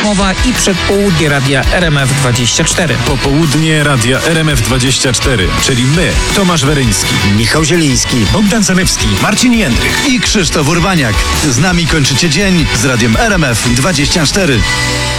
rozmowa i przedpołudnie radia RMF24. Popołudnie radia RMF24, czyli my, Tomasz Weryński, Michał Zieliński, Bogdan Zalewski, Marcin Jędrych. i Krzysztof Urbaniak. Z nami kończycie dzień z radiem RMF24.